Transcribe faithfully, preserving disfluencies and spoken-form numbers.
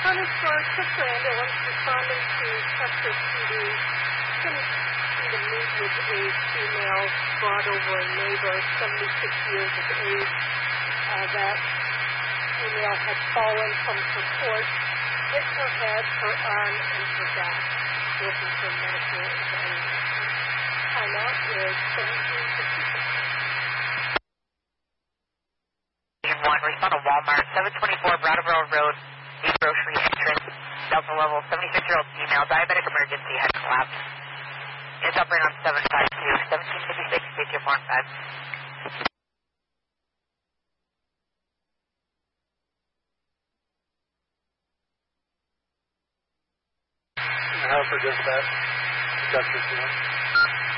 Underscore sister ambulance responding to Chester P D. Finished to meet with a female brought over a neighbor, seventy-six years of age. Uh, that female had fallen from her porch, hit her head, her arm, and her back. Looking for medical evaluation. Timeout is seventeen fifty-six. one, respond to Walmart, seven twenty-four Brattleboro Road, the grocery entrance, Delta level, seventy-six-year-old female, diabetic emergency, head collapse. It's operating on seven five two, seventeen fifty-six, state your four five. How for dispatch? Chester,